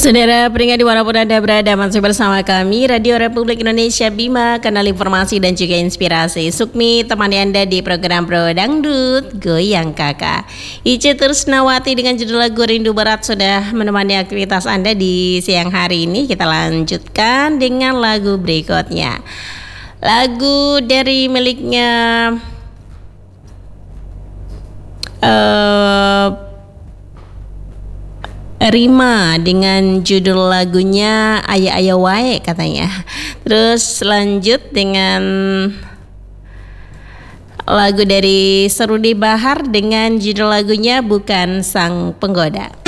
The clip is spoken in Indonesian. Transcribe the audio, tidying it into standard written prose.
Saudara peringkat dimanapun Anda berada, masih bersama kami Radio Republik Indonesia Bima, kanal informasi dan juga inspirasi. Sukmi temani Anda di program Pro Dangdut Goyang Kakak. Ice Tresnawati dengan judul lagu Rindu Berat sudah menemani aktivitas Anda di siang hari ini. Kita lanjutkan dengan lagu berikutnya. Lagu dari miliknya Rima dengan judul lagunya Aya Aya Wae katanya. Terus lanjut dengan lagu dari Serudi Bahar dengan judul lagunya Bukan Sang Penggoda.